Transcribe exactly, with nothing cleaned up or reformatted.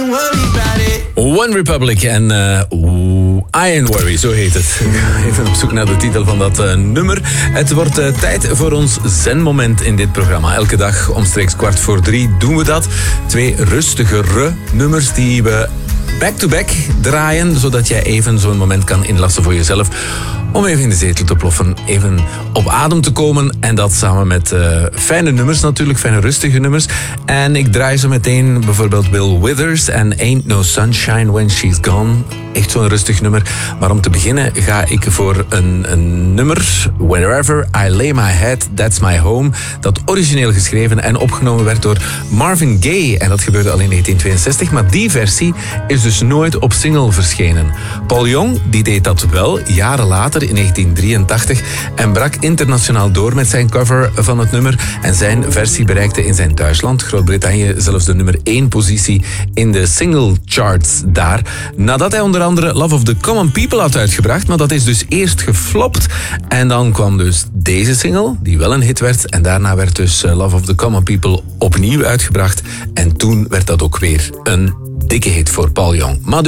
don't worry about it. One Republic en uh, I Ain't Worry, zo heet het. Even op zoek naar de titel van dat uh, nummer. Het wordt uh, tijd voor ons zenmoment in dit programma. Elke dag omstreeks kwart voor drie doen we dat. Twee rustigere nummers die we back-to-back draaien, zodat jij even zo'n moment kan inlassen voor jezelf. Om even in de zetel te ploffen, even op adem te komen. En dat samen met uh, fijne nummers natuurlijk, fijne rustige nummers. En ik draai zo meteen bijvoorbeeld Bill Withers en Ain't No Sunshine When She's Gone. Echt zo'n rustig nummer. Maar om te beginnen ga ik voor een, een nummer, Wherever I Lay My Head, That's My Home. Dat origineel geschreven en opgenomen werd door Marvin Gaye. En dat gebeurde al in negentien tweeënzestig. Maar die versie is dus nooit op single verschenen. Paul Young, die deed dat wel, jaren later in negentien drieëntachtig. En brak internationaal door met zijn cover van het nummer. En zijn versie bereikte in zijn thuisland, Groot-Brittannië, zelfs de nummer één positie in de single charts daar. Nadat hij onder andere Love of the Common People had uitgebracht. Maar dat is dus eerst geflopt. En dan kwam dus deze single, die wel een hit werd. En daarna werd dus Love of the Common People opnieuw uitgebracht. En toen werd dat ook weer een dikke hit voor Paul Young. Maar dus